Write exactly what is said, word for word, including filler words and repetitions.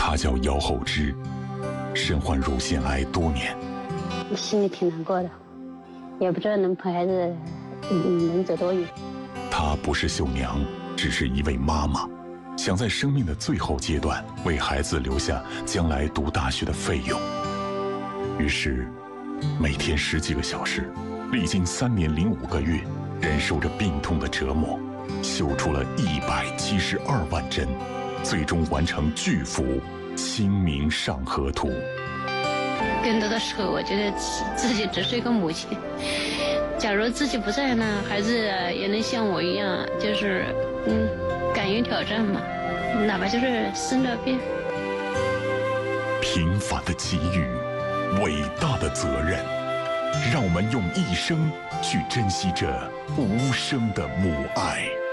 她叫姚厚芝，身患乳腺癌多年， 心里挺难过的，也不知道能陪孩子能走多远。 她不是绣娘，只是一位妈妈，想在生命的最后阶段为孩子留下将来读大学的费用。于是，每天十几个小时，历经三年零五个月，忍受着病痛的折磨，绣出了一百七十二万针，最终完成巨幅《清明上河图》。 更多的时候，我觉得自己只是一个母亲。假如自己不在呢，孩子也能像我一样，就是嗯，敢于挑战嘛，哪怕就是生了病。 平凡的机遇，伟大的责任，让我们用一生去珍惜这无声的母爱。